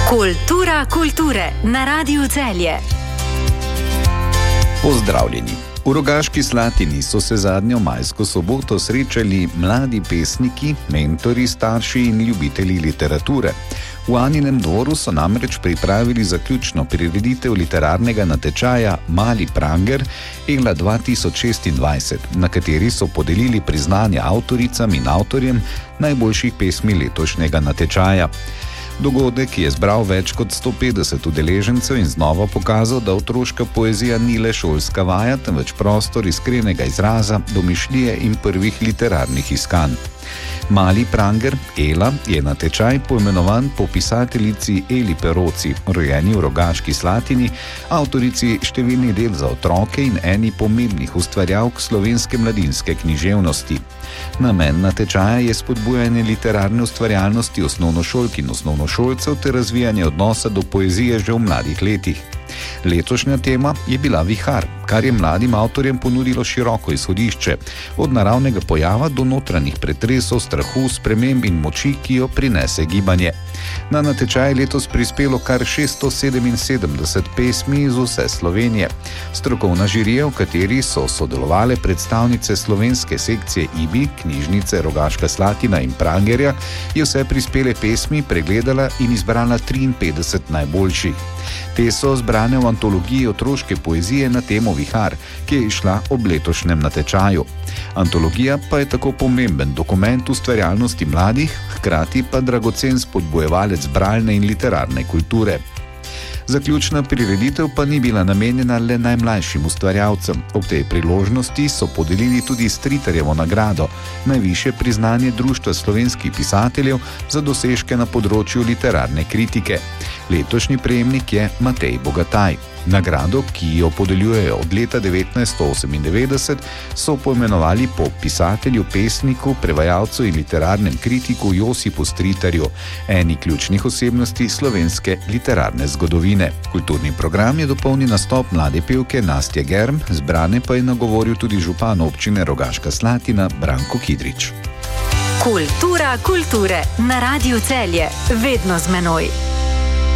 Kultura kulture na Radiu Celje. Pozdravljeni. V Rogaški Slatini so se zadnjo majsko soboto srečali mladi pesniki, mentori, starši in ljubitelji literature. V Aninem dvoru so namreč pripravili zaključno prireditev literarnega natečaja Mali Pranger Ela 2026, na kateri so podelili priznanja avtoricam in avtorjem najboljših pesmi letošnjega natečaja. Dogodek je zbral več kot 150 udeležencev in znova pokazal, da otroška poezija ni le šolska vaja, temveč prostor iskrenega izraza, domišljije in prvih literarnih iskanj. Mali Pranger Ela je natečaj poimenovan po pisateljici Eli Peroci, rojeni v Rogaški Slatini, avtorici številnih del za otroke in eni pomembnih ustvarjalk slovenske mladinske književnosti. Namen natečaja je spodbujanje literarne ustvarjalnosti osnovnošolk in osnovnošolcev ter razvijanje odnosa do poezije že v mladih letih. Letošnja tema je bila vihar, kar je mladim avtorjem ponudilo široko izhodišče, od naravnega pojava do notranjih pretresov, strahu, sprememb in moči, ki jo prinese gibanje. Na natečaj je letos prispelo kar 677 pesmi iz vse Slovenije. Strokovna žirija, v kateri so sodelovale predstavnice slovenske sekcije IBI, knjižnice Rogaška Slatina in Prangerja, je vse prispele pesmi pregledala in izbrala 53 najboljših. Te so zbrane v antologiji otroške poezije na temo Vihar, ki je izšla ob letošnjem natečaju. Antologija pa je tako pomemben dokument ustvarjalnosti mladih, hkrati pa dragocen spodbujevalec bralne in literarne kulture. Zaključna prireditev pa ni bila namenjena le najmlajšim ustvarjalcem. Ob tej priložnosti so podelili tudi Stritarjevo nagrado, najvišje priznanje Društva slovenskih pisateljev za dosežke na področju literarne kritike. Letošnji prejemnik je Matej Bogataj. Nagrado, ki jo podeljujejo od leta 1998, so poimenovali po pisatelju, pesniku, prevajalcu in literarnem kritiku Josipu Stritarju, eni ključnih osebnosti slovenske literarne zgodovine. Kulturni program je dopolnil nastop mlade pevke Nastje Germ, zbrane pa je nagovoril tudi župan občine Rogaška Slatina Branko Kidrič. Kultura kulture na Radiu Celje, vedno z menoj.